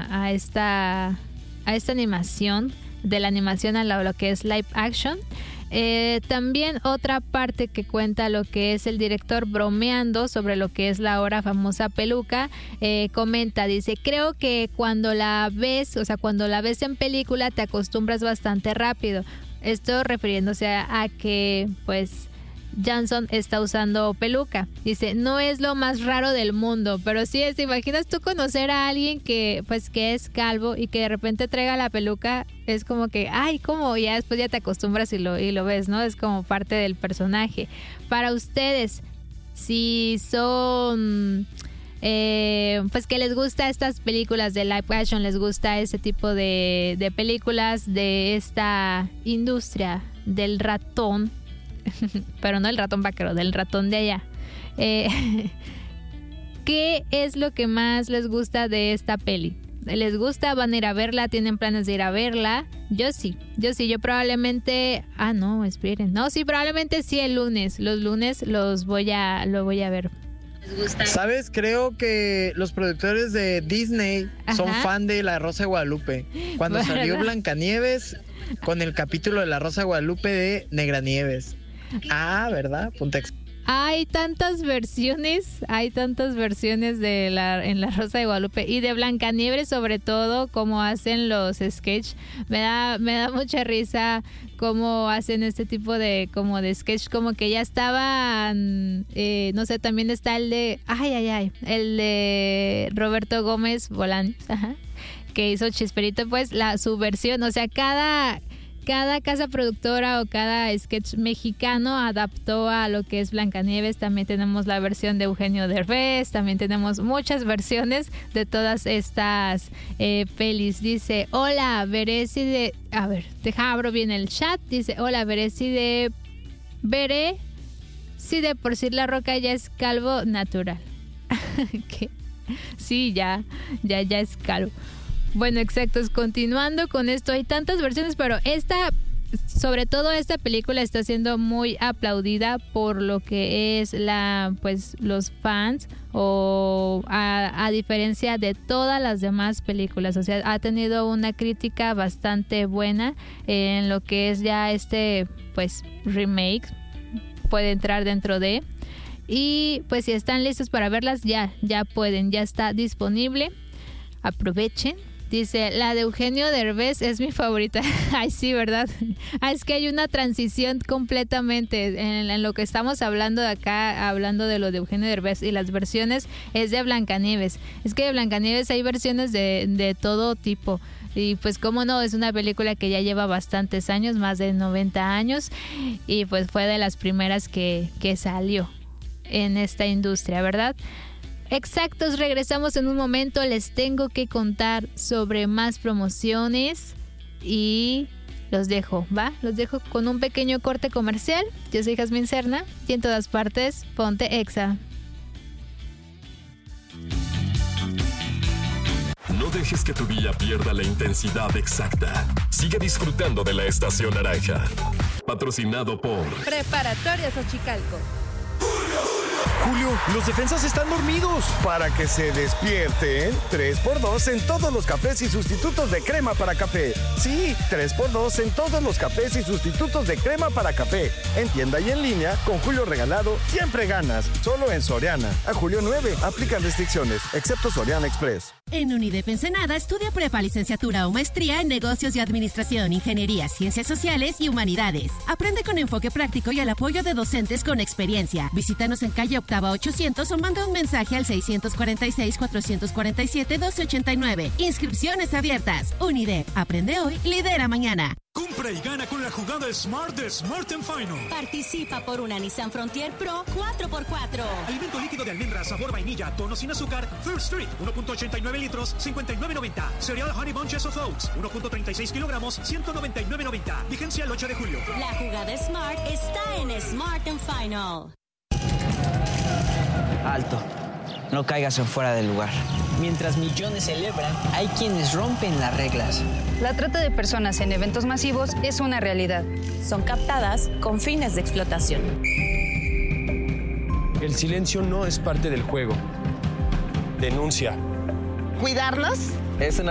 a esta animación, de la animación a lo que es live action. También otra parte que cuenta lo que es el director bromeando sobre lo que es la ahora famosa peluca, comenta, dice, creo que cuando la ves en película te acostumbras bastante rápido. Esto refiriéndose a que pues Johnson está usando peluca. Dice, no es lo más raro del mundo, pero sí ¿te imaginas tú conocer a alguien que es calvo y que de repente traiga la peluca? Es como que, ay, ¿cómo? Ya después ya te acostumbras y lo ves, ¿no? Es como parte del personaje. Para ustedes, si son pues que les gusta estas películas de live action, les gusta ese tipo de películas de esta industria del ratón, pero no el ratón vaquero, del ratón de allá. ¿Qué es lo que más les gusta de esta peli? ¿Les gusta? ¿Van a ir a verla? ¿Tienen planes de ir a verla? Yo sí, yo probablemente... no, esperen. No, sí, probablemente sí el lunes. Los lunes lo voy a ver. ¿Sabes? Creo que los productores de Disney son fan de La Rosa de Guadalupe. Cuando salió Blancanieves con el capítulo de La Rosa de Guadalupe de Negranieves. ¿Verdad? Hay tantas versiones en La Rosa de Guadalupe y de Blancanieves, sobre todo como hacen los sketch. Me da mucha risa cómo hacen este tipo de sketch, como que ya estaban, no sé, también está el de el de Roberto Gómez Bolaños, que hizo Chisperito, pues su versión, o sea, cada casa productora o cada sketch mexicano adaptó a lo que es Blancanieves. También tenemos la versión de Eugenio Derbez, también tenemos muchas versiones de todas estas pelis. Dice, hola, veré si de... A ver, abro bien el chat. Dice, hola, veré si de por sí La Roca ya es calvo natural. ¿Qué? Sí, ya es calvo. Bueno, exacto, continuando con esto, hay tantas versiones, pero sobre todo esta película está siendo muy aplaudida por lo que es los fans, o a diferencia de todas las demás películas. O sea, ha tenido una crítica bastante buena en lo que es ya remake, puede entrar dentro de, y pues si están listos para verlas, ya pueden, ya está disponible, aprovechen. Dice, la de Eugenio Derbez es mi favorita. Ay, sí, ¿verdad? Es que hay una transición completamente en lo que estamos hablando de acá, hablando de lo de Eugenio Derbez, y las versiones es de Blancanieves. Es que de Blancanieves hay versiones de todo tipo. Y pues cómo no, es una película que ya lleva bastantes años, más de 90 años, y pues fue de las primeras que salió en esta industria, ¿verdad? Exactos, regresamos en un momento. Les tengo que contar sobre más promociones y los dejo con un pequeño corte comercial. Yo soy Jazmín Serna y en todas partes, ponte Exa. No dejes que tu día pierda la intensidad exacta. Sigue disfrutando de la Estación Naranja. Patrocinado por Preparatoria Xochicalco. Julio, los defensas están dormidos. Para que se despierten, 3x2 en todos los cafés y sustitutos de crema para café. Sí, 3x2 en todos los cafés y sustitutos de crema para café. En tienda y en línea, con Julio regalado, siempre ganas. Solo en Soriana. A julio 9, aplican restricciones, excepto Soriana Express. En UNIDEP Ensenada estudia prepa, licenciatura o maestría en negocios y administración, ingeniería, ciencias sociales y humanidades. Aprende con enfoque práctico y el apoyo de docentes con experiencia. Visítanos en calle Octava 800 o manda un mensaje al 646-447-1289. Inscripciones abiertas. UNIDEP. Aprende hoy, lidera mañana. Compra y gana con la jugada Smart de Smart & Final. Participa por una Nissan Frontier Pro 4x4. Alimento líquido de almendra, sabor vainilla, tono sin azúcar, Third Street, 1.89 litros, 59.90. Cereal Honey Bunches of Oats, 1.36 kilogramos, 199.90. Vigencia el 8 de julio. La jugada Smart está en Smart & Final. Alto. No caigas en fuera del lugar. Mientras millones celebran, hay quienes rompen las reglas. La trata de personas en eventos masivos es una realidad. Son captadas con fines de explotación. El silencio no es parte del juego. Denuncia. ¿Cuidarlos? Es una